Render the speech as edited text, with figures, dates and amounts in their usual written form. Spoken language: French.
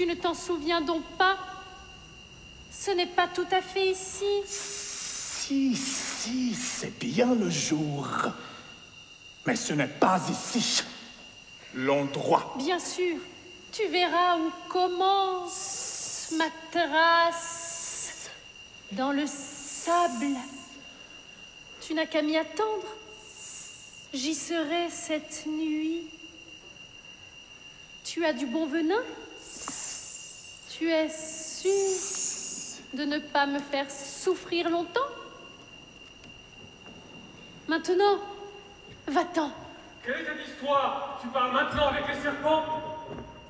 Tu ne t'en souviens donc pas? Ce n'est pas tout à fait ici. Si, c'est bien le jour. Mais ce n'est pas ici. L'endroit. Bien sûr, tu verras où commence ma trace. Dans le sable. Tu n'as qu'à m'y attendre. J'y serai cette nuit. Tu as du bon venin? Tu es sûr de ne pas me faire souffrir longtemps? Maintenant, va-t'en. Quelle est cette histoire? Tu parles maintenant avec les serpents?